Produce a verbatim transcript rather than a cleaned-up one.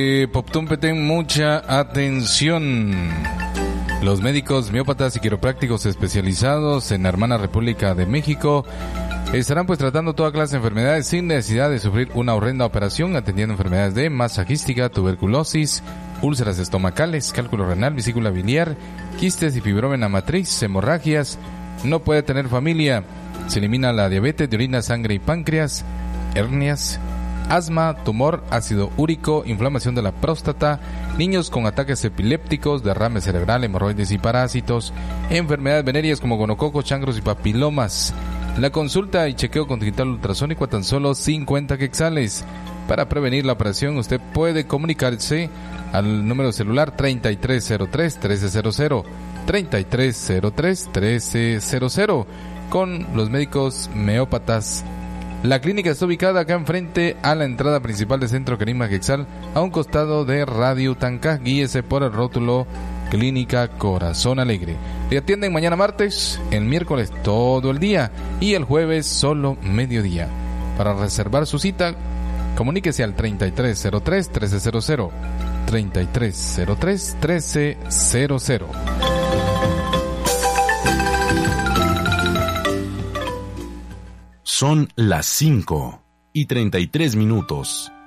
Eh, Poptumpeten, mucha atención. Los médicos miópatas y quiroprácticos especializados en la hermana República de México estarán pues tratando toda clase de enfermedades sin necesidad de sufrir una horrenda operación, atendiendo enfermedades de masajística, tuberculosis, úlceras estomacales, cálculo renal, vesícula biliar, quistes y fibrómena matriz, hemorragias. No puede tener familia. Se elimina la diabetes de orina, sangre y páncreas, hernias, asma, tumor, ácido úrico, inflamación de la próstata, niños con ataques epilépticos, derrame cerebral, hemorroides y parásitos, enfermedades venéreas como gonococos, chancros y papilomas. La consulta y chequeo con digital ultrasónico a tan solo cincuenta quetzales. Para prevenir la operación, usted puede comunicarse al número celular treinta y tres cero tres, trece cero cero, treinta y tres cero tres, trece cero cero con los médicos meópatas. La clínica está ubicada acá enfrente a la entrada principal del Centro Querima Quetzal, a un costado de Radio Tancá. Guíese por el rótulo Clínica Corazón Alegre. Le atienden mañana martes, el miércoles todo el día y el jueves solo mediodía. Para reservar su cita, comuníquese al treinta y tres cero tres, trece cero cero, treinta y tres cero tres, trece cero cero. Son las cinco y treinta y tres minutos.